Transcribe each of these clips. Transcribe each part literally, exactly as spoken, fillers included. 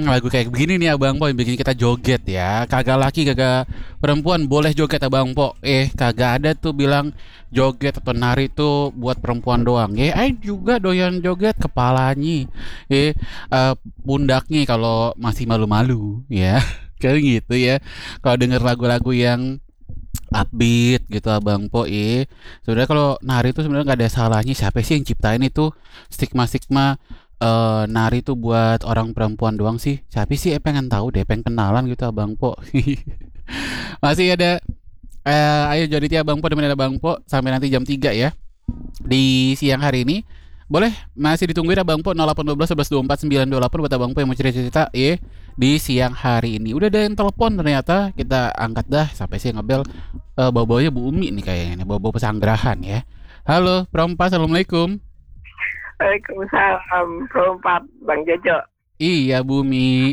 lagu kayak begini nih Abang Po yang bikin kita joget ya. Kagak laki kagak perempuan boleh joget Abang Po. Eh kagak ada tuh bilang joget atau nari tuh buat perempuan doang. Eh ay juga doyan joget kepalanya. Eh eh, pundaknya kalau masih malu-malu ya. Kayak gitu ya. Kalau denger lagu-lagu yang upbeat gitu Abang Po, eh sebenarnya kalau nari itu sebenarnya nggak ada salahnya. Siapa sih yang ciptain itu stigma-stigma eh nari itu buat orang perempuan doang sih? Siapa sih? Eh pengen tahu deh, pengen kenalan gitu Abang Po. Masih ada eh ayo jadi Abang Po demenin Abang Po sampai nanti jam tiga ya di siang hari ini. Boleh masih ditungguin Abang Po nol delapan satu dua satu satu dua empat sembilan dua delapan buat Abang Po yang mau cerita-cerita ya di siang hari ini. Udah ada yang telepon ternyata, kita angkat dah sampai sih ngebel. Eh bawa-bawanya Bu Umi nih kayaknya nih, bawa-bawa pesanggerahan ya. Halo, Prompa, Assalamualaikum. Waalaikumsalam, perempat Bang Jojo. Iya Bu Umi.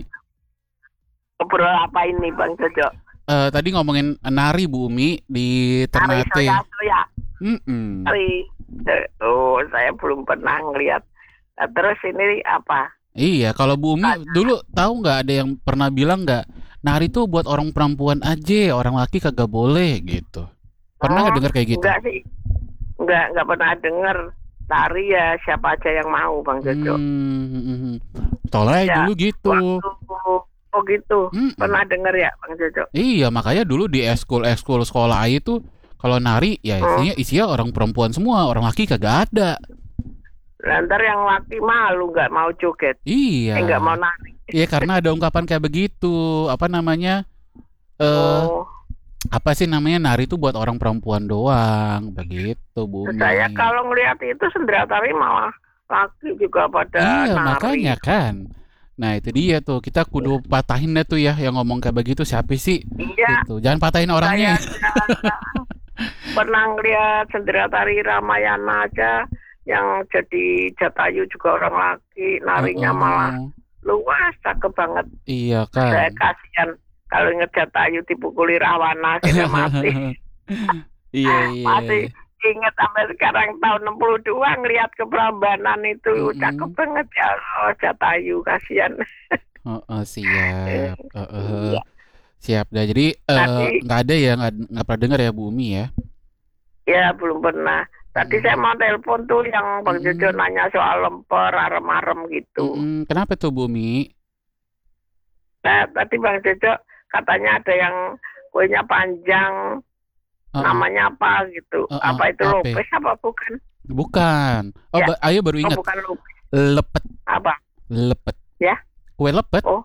Ngobrol apa ini Bang Jojo? Eh tadi ngomongin nari Bu Umi di Nari Ternate. soya-soya. Mm-mm. Nari. Oh, saya belum pernah ngeliat. Nah, terus ini apa? Iya, kalau Bu Umi dulu tahu nggak ada yang pernah bilang nggak nari tuh buat orang perempuan aja, orang laki kagak boleh gitu. Pernah nggak Oh, dengar kayak gitu? enggak sih. Enggak, enggak pernah denger. Nari ya siapa aja yang mau Bang Jojo. Hmm, soalnya Ya, dulu gitu. waktu, oh gitu. Mm-mm. Pernah denger ya Bang Jojo? Iya, makanya dulu di eskul eskul sekolah A I tuh kalau nari ya isinya isinya orang perempuan semua, orang laki kagak ada. Lantar yang laki malu nggak mau joget. Iya. Eh, nggak mau nari. Iya, karena ada ungkapan kayak begitu. Apa namanya? Eh, Oh, apa sih namanya, nari itu buat orang perempuan doang, begitu Bu Umi. saya kalau ngelihat itu sendiri tari malah laki juga pada Iya, nari. makanya kan. Nah, itu dia tuh. Kita kudu patahin deh tuh ya yang ngomong kayak begitu siapa sih? Iya, Gitu. Jangan patahin orangnya. saya pernah ngelihat sendiri tari Ramayana aja yang jadi Jatayu juga orang laki, narinya Uh-uh. malah luas, cakep banget. Iya Saya kan. kasihan kalau inget Jatayu dipukuli Rawana sudah mati. Iya iya. Masih inget sampai sekarang tahun enam puluh dua ngelihat ke Prambanan itu Mm-mm. cakep banget ya Allah, Jatayu kasihan. Heeh, siap. Heeh. Iya. Siap dah. Jadi eh, Tadi nggak ada ya, nggak nggak pernah dengar ya Bu Umi ya. ya belum pernah. Tadi saya mau telepon tuh yang Bang Jojo Mm-mm. nanya soal lemper, arem-arem gitu. Mm-mm. Kenapa tuh Bu Umi? Nah, tadi Bang Jojo katanya ada yang kuenya panjang, Uh-uh. namanya apa gitu. Uh-uh. Apa itu Apa? lopes apa bukan? Bukan. Oh, Ya. ba- ayo baru Oh, ingat. bukan lopes. Lepet, Apa? lepet. Ya. Kue lepet. Oh,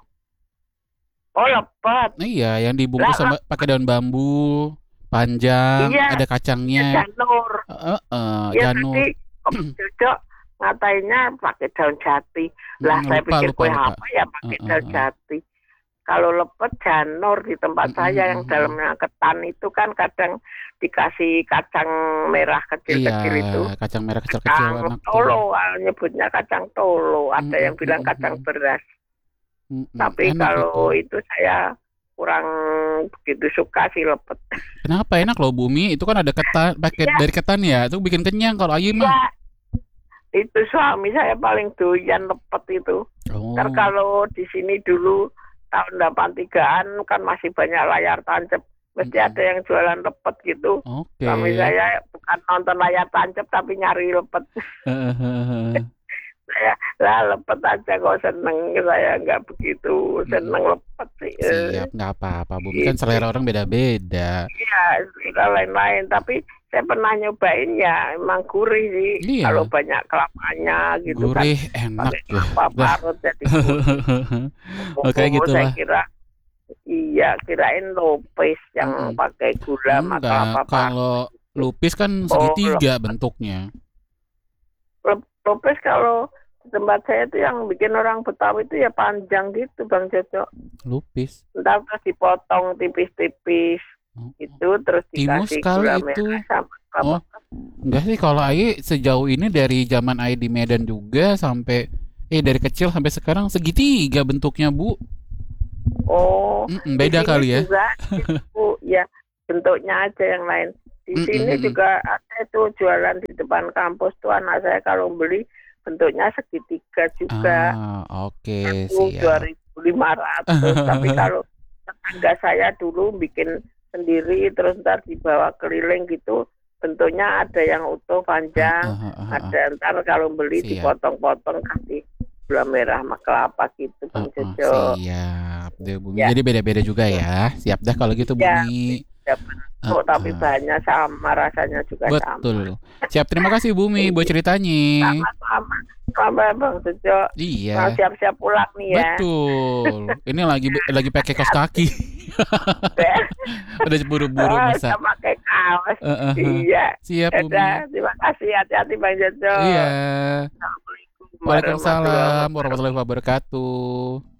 oh lepet. Iya, yang dibungkus Lah, sama pakai daun bambu, panjang, Iya. ada Ya, kacangnya. janur. Heeh, Ya janur. tadi Om Jojo ngatainnya pakai daun jati. Lah Hmm, saya lupa, pikir lupa, kue lupa. apa ya pakai Uh-uh. daun jati. Kalau lepet janur di tempat Mm-mm, saya yang mm-mm. dalamnya ketan itu kan kadang dikasih kacang merah kecil-kecil itu. Iya, kacang merah kecil-kecil Kacang enak tuh. tolo, ah, nyebutnya kacang tolo. Ada yang Mm-mm, bilang mm-mm. kacang beras. Mm-mm, Tapi enak kalau itu. itu saya kurang begitu suka sih lepet. Kenapa enak loh Bumi? Itu kan ada ketan, pakai Ya, dari ketan ya. Itu bikin kenyang kalau ayam mah. ya, itu suami saya paling doyan lepet itu. Ntar Oh. kalau di sini dulu tahun delapan tigaan kan masih banyak layar tancap. Mesti Mm-mm. ada yang jualan lepet gitu. Oke. Suami saya bukan nonton layar tancap tapi nyari lepet. Hehehe. Saya lah lepet aja kok seneng, saya nggak begitu seneng lepet sih. Eh, Siap, nggak apa-apa. Bumi kan gitu. selera orang beda-beda. Iya, kita lain-lain. Tapi saya pernah nyobain ya, emang gurih sih. Iya. Kalau banyak kelapanya gitu Gurih, kan. enak Pakai ya. kelapa Dah. parut jadi gurih. Oke, Oh, gitu saya lah. kira iya, kirain lopes yang Mm-mm. pakai gula sama kelapa Enggak, parut. kalau lupis kan Oh, segitiga lepet. bentuknya. Lep- Lopes kalau di tempat saya itu yang bikin orang Betawi itu ya panjang gitu Bang Jojo. Lupis. Ntar terus dipotong tipis-tipis Oh, itu terus timus dikasih kali gula itu. merah sama kelapa. Oh, enggak sih, kalau Ai sejauh ini dari zaman Ai di Medan juga sampai eh dari kecil sampai sekarang segitiga bentuknya, Bu. Oh, Mm-mm, di beda sini kali ya. juga itu ya bentuknya aja yang lain. Di sini Mm-mm. juga ada itu jualan di depan kampus tuh anak saya kalau beli bentuknya segitiga juga. Ah, oke, Itu dua siap. ribu lima ratus. Tapi kalau tetangga saya dulu bikin sendiri terus ntar dibawa keliling gitu, bentuknya ada yang utuh panjang, Ah, ah, ah, ah. ada ntar kalau beli Siap. dipotong-potong kasih gula merah sama kelapa gitu Oh, Bang oh, Jojo. siap deh Bumi. Ya. Jadi beda-beda juga ya. Siap dah kalau gitu Ya, Bumi. beda bentuk tapi Ah, ah. bahannya sama, rasanya juga sama. Betul. Siap, terima kasih Bumi buat ceritanya. Sama-sama. Sama Bang Jojo. Mau Iya, siap-siap pulang nih ya. betul. Ini lagi lagi pakai kaos kaki. Udah buru-buru Oh, masa. udah pakai kaos. Eh, eh, eh. Iya. Siap Bumi. Dadah, terima kasih, hati-hati Bang Jojo. Iya. Assalamualaikum Waalaikumsalam warahmatullahi wabarakatuh. warahmatullahi wabarakatuh.